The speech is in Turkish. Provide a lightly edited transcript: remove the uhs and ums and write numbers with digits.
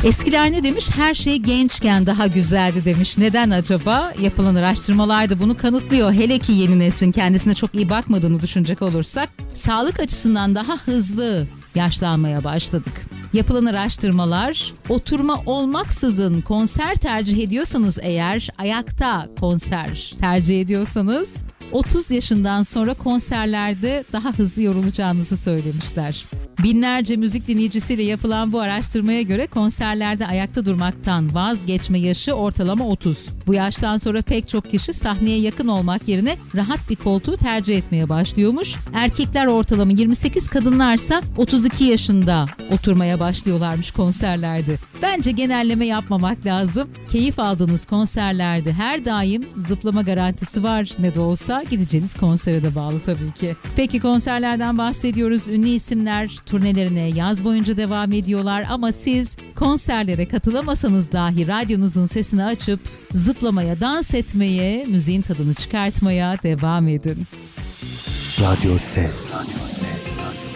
Eskiler ne demiş? Her şey gençken daha güzeldi demiş. Neden acaba? Yapılan araştırmalar da bunu kanıtlıyor. Hele ki yeni neslin kendisine çok iyi bakmadığını düşünecek olursak, sağlık açısından daha hızlı yaşlanmaya başladık. Yapılan araştırmalar, oturma olmaksızın konser tercih ediyorsanız eğer, ayakta konser tercih ediyorsanız 30 yaşından sonra konserlerde daha hızlı yorulacağınızı söylemişler. Binlerce müzik dinleyicisiyle yapılan bu araştırmaya göre konserlerde ayakta durmaktan vazgeçme yaşı ortalama 30. Bu yaştan sonra pek çok kişi sahneye yakın olmak yerine rahat bir koltuğu tercih etmeye başlıyormuş. Erkekler ortalama 28, kadınlarsa 32 yaşında oturmaya başlıyorlarmış konserlerde. Bence genelleme yapmamak lazım. Keyif aldığınız konserlerde her daim zıplama garantisi var. Ne de olsa gideceğiniz konsere de bağlı tabii ki. Peki konserlerden bahsediyoruz. Ünlü isimler turnelerine yaz boyunca devam ediyorlar ama siz konserlere katılamasanız dahi radyonuzun sesini açıp zıplamaya, dans etmeye, müziğin tadını çıkartmaya devam edin. Radyo Ses.